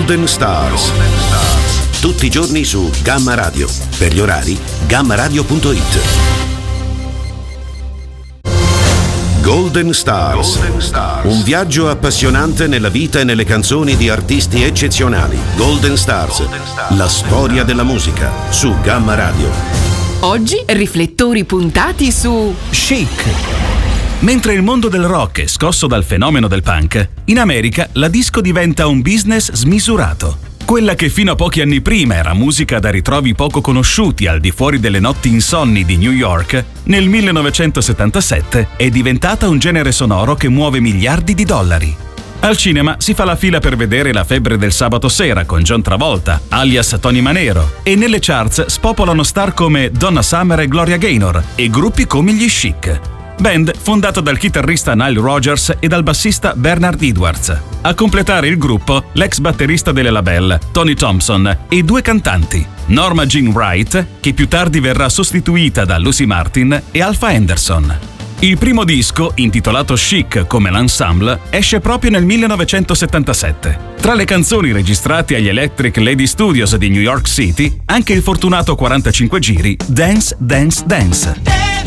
Golden Stars. Tutti i giorni su Gamma Radio. Per gli orari, gammaradio.it. Golden Stars. Un viaggio appassionante nella vita e nelle canzoni di artisti eccezionali. Golden Stars. La storia della musica su Gamma Radio. Oggi riflettori puntati su Chic. Mentre il mondo del rock è scosso dal fenomeno del punk, in America la disco diventa un business smisurato. Quella che fino a pochi anni prima era musica da ritrovi poco conosciuti al di fuori delle notti insonni di New York, nel 1977 è diventata un genere sonoro che muove miliardi di dollari. Al cinema si fa la fila per vedere La febbre del sabato sera con John Travolta, alias Tony Manero, e nelle charts spopolano star come Donna Summer e Gloria Gaynor e gruppi come gli Chic. Band fondata dal chitarrista Nile Rodgers e dal bassista Bernard Edwards. A completare il gruppo, l'ex batterista delle Labelle, Tony Thompson, e due cantanti, Norma Jean Wright, che più tardi verrà sostituita da Lucy Martin, e Alpha Anderson. Il primo disco, intitolato Chic come l'ensemble, esce proprio nel 1977. Tra le canzoni registrate agli Electric Lady Studios di New York City, anche il fortunato 45 giri Dance, Dance, Dance.